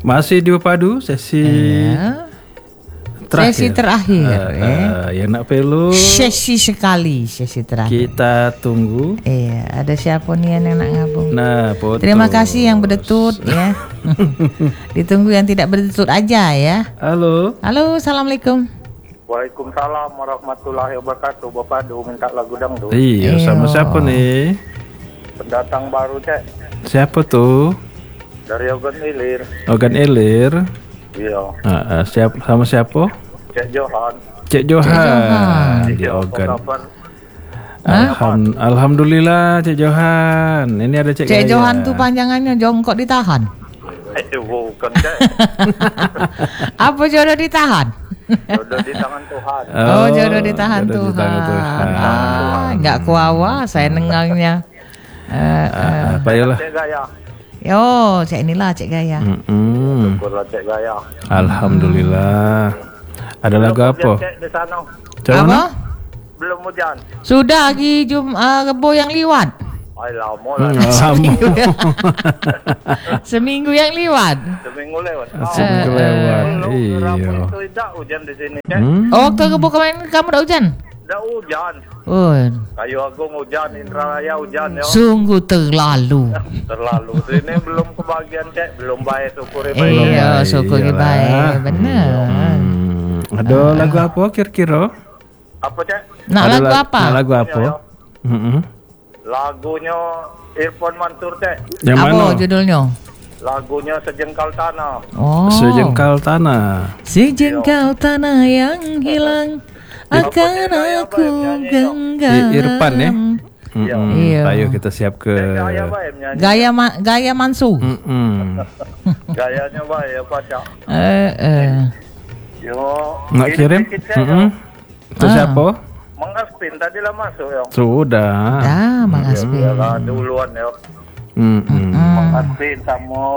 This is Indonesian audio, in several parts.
Masih di Padu sesi terakhir. Sesi terakhir. Yang nak pelu. Sesi terakhir. Kita tunggu. Ada siapa nih yang nak ngabung? Nah, foto. Terima kasih yang berdetut ya. Ditunggu yang tidak berdetut aja ya. Halo, assalamualaikum. Waalaikumsalam warahmatullahi wabarakatuh. Bapak Du minta lagu dangdut. Iya, sama siapa nih? Pendatang baru, Cek. Siapa tuh? Dari Ogan Ilir. Ogan Ilir. Iya. Sama siapa? Cek Johan. Cek Johan. Di Ogan. Alhamdulillah Cek Johan. Ini ada Cek Gaya. Johan tuh panjangannya jongkok ditahan. Bukan, Cek. Apa jodoh ditahan? Jodoh di tangan Tuhan. Jodoh ditahan Tuhan. Enggak kuawa saya nengangnya. Baiklah. Cek Gaya. Yo, Cek Gaya. Syukurlah Cek Gaya. Alhamdulillah. Ada lagu apa? Cek di sana. Apa? Belum hujan. Sudah lagi Rebo yang liwat. Ay, lama lah. Seminggu yang liwat. Seminggu lewat. Seminggu lewat. Iya. Itu tidak hujan di sini, Cek. Waktu Rebo kemarin kamu udah hujan? Udah hujan. Kayu Agung hujan, Indralaya hujan ya. Sungguh terlalu. Ini belum kebagian, Cek. Belum baik, syukuri baik. Iya, syukuri baik. Benar. Ada lagu apa kira-kira? Apa, Cek? Lagu apa? Lagu apa? Lagunya Irfan Mansur, Cek. Yang mana? Apa judulnya? Lagunya Sejengkal Tanah. Sejengkal tanah. Sejengkal tanah yang hilang akan aku genggam. Irfan ya? Iya. Ayo kita siap ke Gaya Mansu. Gayanya baik ya, Pak, Cak. Yo. Nak kirim? Itu siapa? Mang Aspin tadi lah masuk ya. Sudah. Mang Aspin. Ya duluan ya. Mang Aspin sama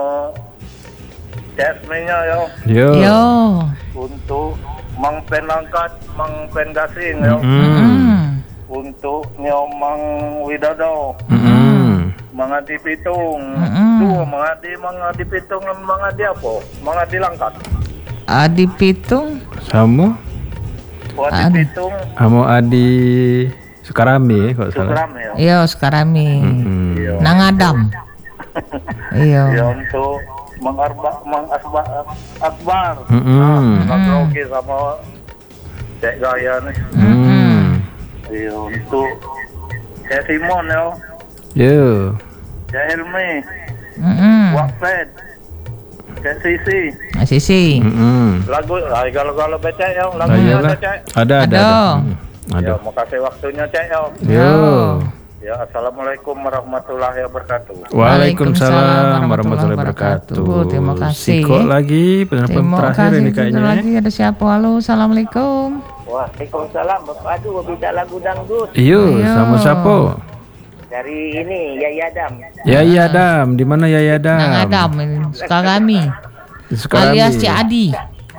Jasmine-nya ya. Yo. Untuk Mang Pen Langkat, Mang Pen Gasing ya. Untuk Mang Widodo. Mang Adi Pitung. Tuh Mang Adi Pitung, Mang Adi apa? Mang Adi Langkat. Adi Pitung sama Adi Pitung sama Adi Sukarami kok salah. Iya, Sukarami. Nang Adam. Iya. Ya untuk Mang Akbar. Grogi sama Cek Gaya nih. Iya, untuk Cek Simon ya. Yo. Cek Helmi. Wakfed. Cek Sisi. Lagu kalau becek ya, lagunya ada, Cek. Ada. Ya, makasih waktunya, Cek ya. Yo. Ya, assalamualaikum warahmatullahi wabarakatuh. Waalaikumsalam warahmatullahi wabarakatuh. Terima kasih. Siko lagi penelpon terakhir ini kayaknya. Lagi ada siapa? Halo, assalamualaikum. Waalaikumsalam. Bapak Adu minta lagu dangdut. Iyo, sama siapa? Dari ini Yaya Adam. Yaya Adam, di mana Yaya Adam? Nang Adam, Sukarami. Alias Cik Adi.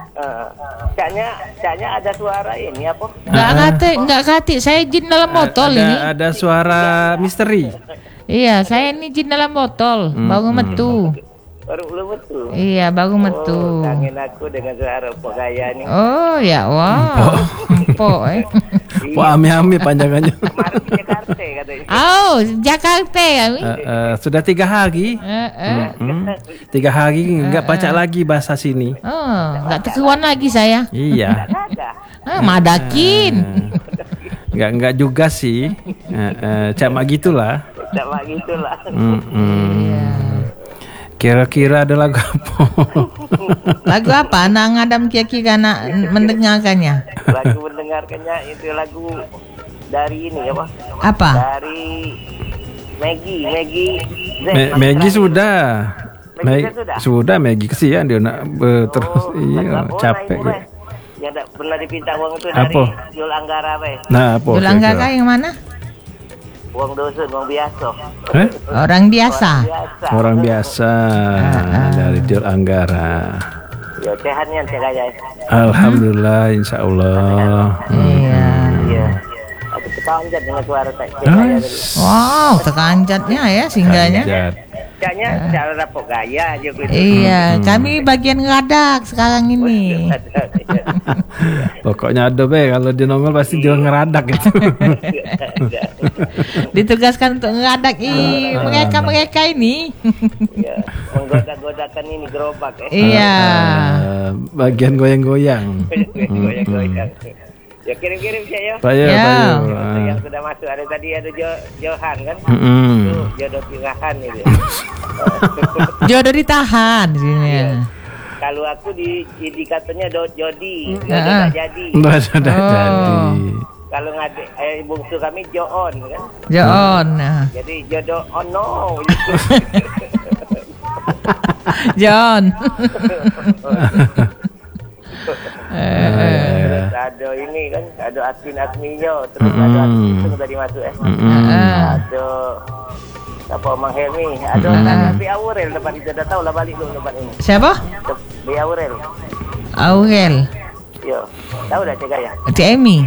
Caknya ada suara ini apa? Enggak kati, saya jin dalam botol ini. Ada suara misteri. Iya, saya ini jin dalam botol, baru metu. Baru metu. Iya, baru metu. Kangen aku dengan suara Pak Gaya nih. Oh, ya, wah. Wah, ami-ami panjangannya. Kemarin di Jakarta katanya. Oh, Jakarta ya. Sudah 3 hari. 3 hari enggak baca lagi bahasa sini. Oh, enggak teruan lagi saya. Iya. Madakin. Enggak juga sih. Cuma gitulah. Iya. Kira-kira ada lagu apa? Lagu apa? Nang Adam kira-kira nak mendengarkannya. Lagu mendengarkannya itu lagu dari ini apa? Apa? Dari Maggie Maggie sudah. Maggie kesian dia nak terus capek gitu. Yang tak pernah dipinta uang itu apa? dari Jul Anggara Nah, apa? Jul Anggara yang mana? Uang dosen, uang biasa. Orang biasa. Orang biasa dari Jul Anggara. Ya, sehatnya Cek Gaya. Alhamdulillah, insya Allah. Iya. Aku terpanjat dengan suara Cek Gaya tadi. Wow, terkanjatnya ya singgahnya. Caknya cara dapat gaya aja gitu. Iya, kami bagian ngeradak sekarang ini. Pokoknya ada be, kalau dia nongol pasti dia ngeradak gitu. Ditugaskan untuk ngeradak mereka ini. Ya, menggoda-godakan ini gerobak ya. Iya. Bagian goyang-goyang. Goyang-goyang. Ya kirim-kirim Cak ya. Pak ya. Yang sudah masuk ada tadi ada Johan kan. Tuh, jodoh pilihan itu. Jodoh ditahan sini. Ya. Kalau aku di indikatornya Jodi, nggak jadi. Nggak jadi. Kalau bungsu kami Joon kan. Joon. Jadi jodoh ono. John. Terus ada ini kan, ada admin-adminnya, terus ada itu tadi masuk ada apa Mang Helmi, ada Bi Aurel depan itu, dah tahu lah balik dulu depan ini. Siapa? Bi Aurel. Aurel. Yo, tahu dah Cik Gaya? Cik Emi.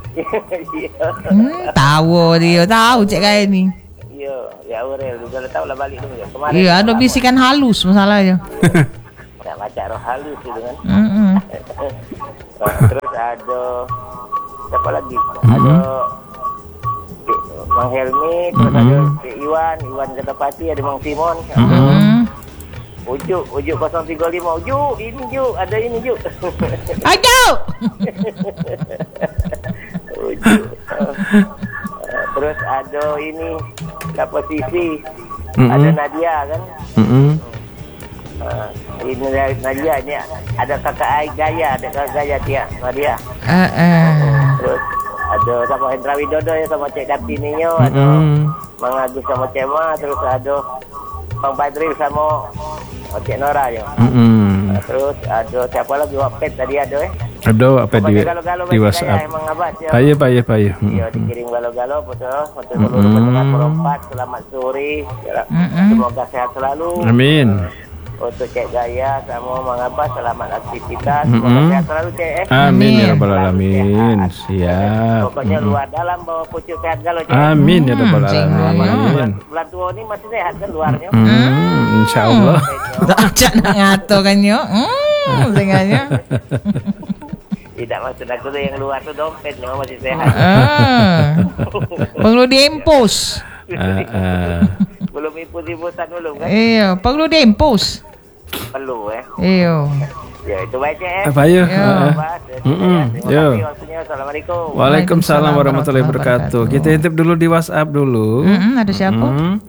Tahu dia, tahu Cik Gaya ni. Yo, ya Aurel juga dah tahu lah balik dulu. Kemarin. Iya, ada bisikan halus masalahnya. Tak baca roh halus gitu kan. Terus ada siapa lagi? Ada Mang Helmi, terus ada Iwan Ketapati, ada Mang Simon. Ujuk 035, Ujuk, ini Juk, ada ini Juk. Ayo. Ujuk. Terus ada ini dapat Sisi, ada Nadia kan. Ini Nadia ni ada kakak Gaya, ada kakak Gaya Tia Nadia. Terus ada sama Hendra Widodo ya, sama Cik Kartini nyo, ada Mang Agus sama Cik Ma, terus ada Bang Badril sama Cik Nora ya. Terus ada siapa lagi Wapet tadi ada Ada apa di WhatsApp? Pak ya. Ya dikirim galo-galo foto seluruh perempat, selamat sore. Semoga sehat selalu. Amin. Untuk Cik Gaya sama Mang Abbas selamat aktivitas. Semoga sehat selalu Cik. Amin ya rabbal alamin. Siap. Pokoknya luar dalam bawa pucuk sehat galo Cik. Amin ya rabbal alamin. Bulan tua ni masih sehat kan luarnya? Insyaallah. Tak nak ngatur kan yo. Dengannya. Tidak maksud aku tu yang luar tu dompet memang masih sehat. Perlu diimpus. Belum impus-impusan dulu kan? Iya, perlu diimpus. Perlu Iya. Ya itu baik Cik. Apa ya? Terima kasih waktunya. Assalamualaikum. Waalaikumsalam warahmatullahi wabarakatuh. Kita intip dulu di WhatsApp dulu. Ada siapa?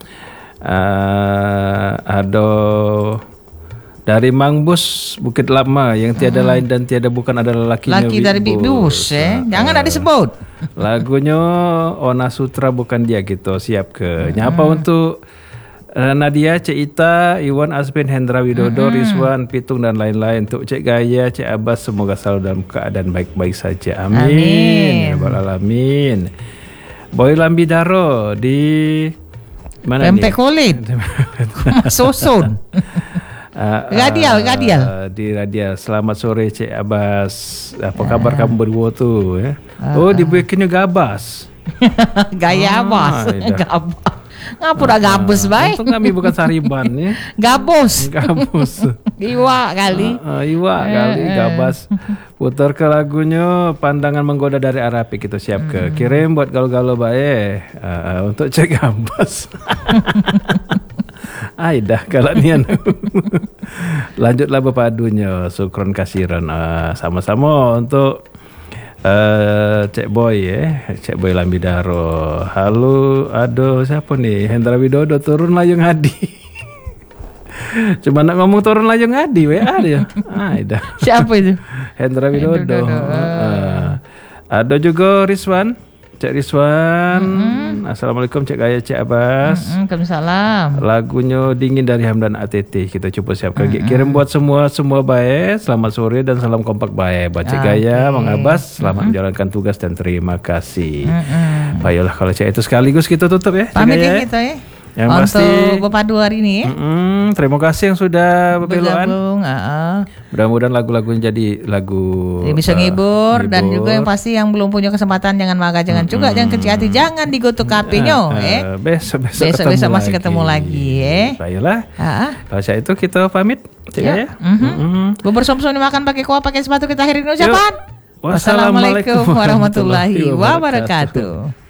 Ada dari Mang Bus Bukit Lama yang tiada lain dan tiada bukan adalah lakinya Laki dari Big Bus jangan ada disebut. Lagunya Ona Sutra bukan dia gitu. Siap ke nyapa untuk Nadia, Cik Ita, Iwan Asbin, Hendra Widodo, Rizwan, Pitung dan lain-lain. Untuk Cik Gaya, Cik Abbas, semoga selalu dalam keadaan baik-baik saja. Amin. Ya Rabbal alamin. Boy Lambidaro di mana Pempek Kulit. Soson. Radial. Di Radial. Selamat sore Cik Abbas. Apa kabar kamu berdua tu Oh dibuatnya Gabas. Gaya Abbas. Gabas. Ngapa dah gabus baik? Untung kami bukan Sariban ya. Gabus. Iwa kali. Gabas. Putar ke lagunya Pandangan Menggoda dari Arapik itu siap ke. Kirim buat galau-galau baik. Untuk Cik Gabas. Dah kalau nian. Lanjutlah berpadunya. Syukron kasiran. Sama-sama untuk Cik Boy Cik Boy Lambidaro. Halo, aduh siapa nih? Hendra Widodo turun layung Hadi. Cuma nak ngomong turun layung Hadi WA dia. Dah. Siapa itu? Hendra Widodo. Ada juga Rizwan. Cik Rizwan. Assalamualaikum Cik Gaya, Cik Abbas. Waalaikumsalam. Lagunya Dingin dari Hamdan ATT. Kita coba siapkan. Kirim buat semua baik. Selamat sore dan salam kompak baik. Buat Cik Gaya, Mang Abbas, selamat menjalankan tugas dan terima kasih. Baiklah kalau Cik itu sekaligus kita tutup ya. Pamit ya kita Yang untuk pasti berpadu hari ini. terima kasih yang sudah berpeluan. Bergabung. Mudah-mudahan lagu-lagunya jadi lagu Bisa ngibur dan juga yang pasti yang belum punya kesempatan jangan marah, jangan juga jangan kecil hati, jangan digotok HP-nya. Besok masih ketemu lagi. Baiklah. Kalau saya itu kita pamit. Ya. Bubur som-som dimakan pakai kuah, pakai sepatu, kita akhirin ucapan. Wassalamualaikum warahmatullahi wabarakatuh.